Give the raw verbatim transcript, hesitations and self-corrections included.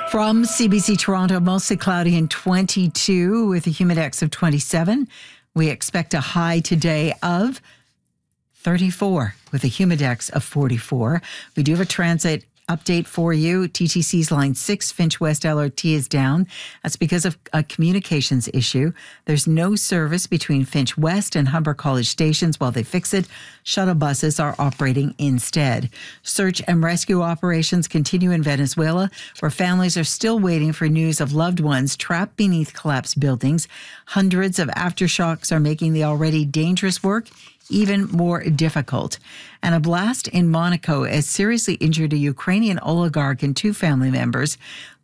From C B C Toronto, mostly cloudy and twenty-two with a humidex of twenty-seven. We expect a high today of thirty-four with a humidex of forty-four. We do have a transit update for you. T T C's line six, Finch West L R T is down. That's because of a communications issue. There's no service between Finch West and Humber College stations while they fix it. Shuttle buses are operating instead. Search and rescue operations continue in Venezuela, where families are still waiting for news of loved ones trapped beneath collapsed buildings. Hundreds of aftershocks are making the already dangerous work even more difficult. And a blast in Monaco has seriously injured a Ukrainian oligarch and two family members.